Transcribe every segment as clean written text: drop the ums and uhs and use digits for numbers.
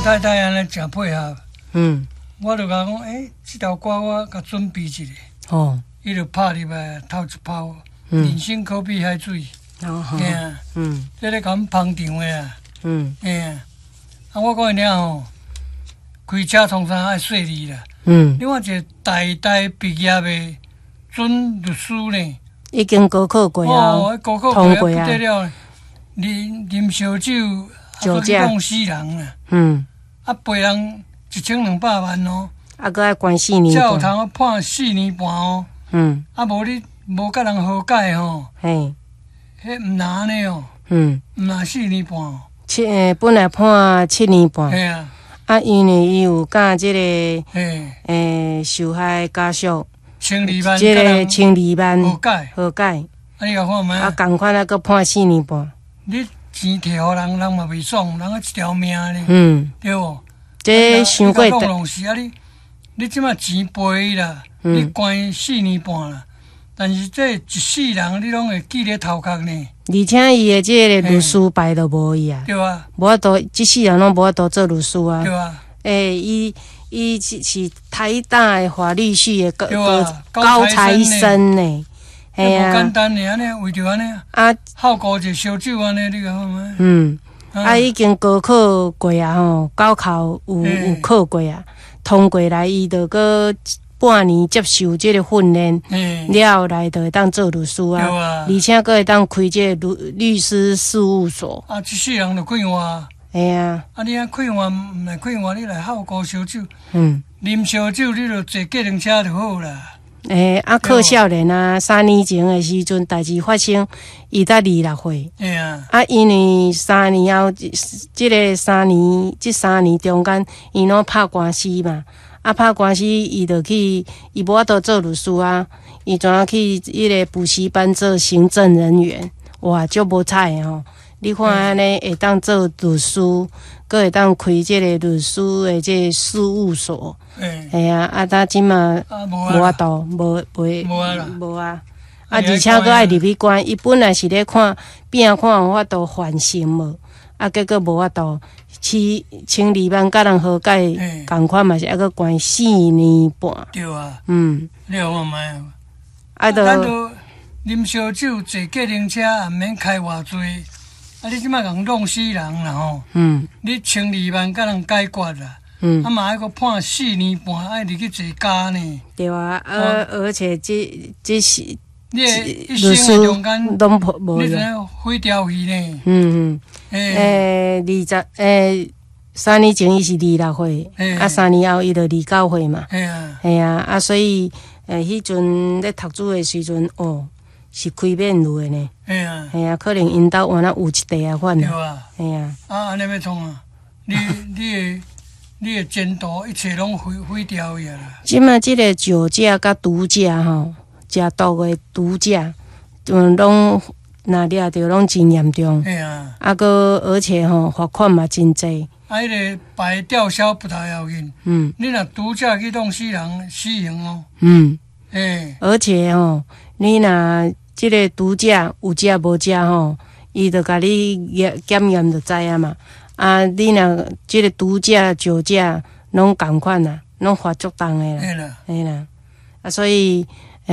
太太安尼真配合。我就甲讲，这条歌我甲准备一下。伊就拍入来头一炮，人生可比海水。这咧甲阮捧场的啊。我讲你吼，开车通常爱细腻啦。另外一个大毕业的准律师呢， 已经高考过啊， 高考过啊，不得了，啉烧酒，弄死人啦。赔人1200万哦。 搁爱关4年半。 才有通判4年半哦。无你无甲人和解吼。迄毋难呢哦。毋难4年半哦。 本来判7年半。 嘿啊。 因为伊有甲即个受害家属 12万， 即个12万和解。 你甲看觅。 共款搁判4年半。 你钱摕互人，人嘛袂爽，人一条命呢。对无？ 这伤过弄死啊！你即马钱赔伊啦，你关4年半啦。但是这一世人你拢会记咧头壳呢。 而且伊的即个律师牌都无伊啊。 对啊。 无法度，一世人拢无法度做律师啊。 对啊。 伊是台大的法律系的高材生呢。 嘿啊。无简单呢，安尼为着安尼啊。好高一烧酒安尼，你讲好已经高考过啊吼，高考有考过啊，通过来伊就搁半年接受即个训练，了后来就会当做律师啊，而且搁会当开即个律师事务所。 一世人就快活。 嘿啊。 你啊快活毋来快活，你来好高烧酒。啉烧酒你就坐计程车就好啦。 靠少年啊，3年前的时阵，代志发生，伊才26岁。因为3年后，这3年中间，伊拢拍官司嘛。拍官司，伊无法度做律师啊，伊怎啊去迄个补习班做行政人员？哇，足无彩的吼！你看安尼会当做律师，搁会当开这个律师的这个事务所。他即嘛无法度，无啊。而且搁爱入去关，伊本来是咧看有法度缓刑无，结果无法度，12万甲人和解，共款嘛是还搁关4年半。 对啊。你有看觅？咱都啉烧酒，坐计程车也毋免开偌济。你即摆共弄死人啦吼。你12万甲人解决啦。嘛还阁判4年半，爱入去坐监呢。 对啊，而且这是你一生的中间拢无你真毁掉去呢。 3年前伊是26岁，3年后伊就29岁嘛。所以迄阵咧读书的时阵，是开免路的呢。可能因兜原来有一地啊款。 对啊。安尼要创啊？你的前途一切拢毁掉去啦。 即马即个酒驾甲毒驾吼，食毒的毒驾，拢若掠着拢真严重。搁而且吼罚款嘛真济。 迄个白吊销不太要紧。你若毒驾去弄死人，死刑哦。 而且吼，你若即个毒驾有食无食吼，伊就甲你检验就知啊嘛。你若即个毒驾、酒驾拢共款啦，拢罚足重的啦。嘿啦。所以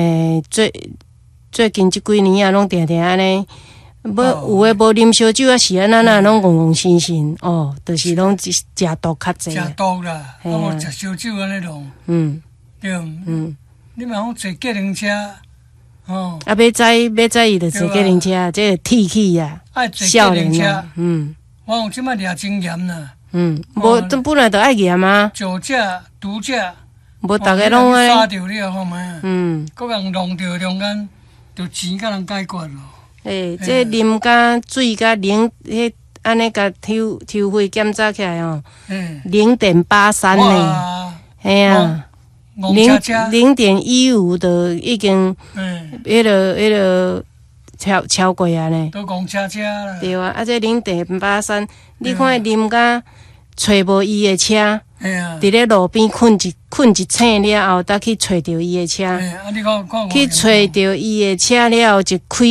最近即几年拢定定安尼，有诶无啉烧酒是安那拢戆戆新新就是拢食毒较济。 食毒啦，无食烧酒安尼弄。对。你嘛好坐计程车。 要知伊就坐计程车，这个铁气啊，少年啊。 我有即摆掠真严啦。 无本来就爱严啊。 酒驾、毒驾， 无逐个拢爱。 杀着你啊，看觅。搁人弄着中间，就钱甲人解决咯。 这啉甲水甲安尼甲抽血检查起来0.83呢。0.15就已经迄个超过啊呢。 都讲车啦。 对啊，这0.83，你看啉甲找无伊的车，伫咧路边困一醒了后，才去找着伊的车，去找着伊的车了后，一开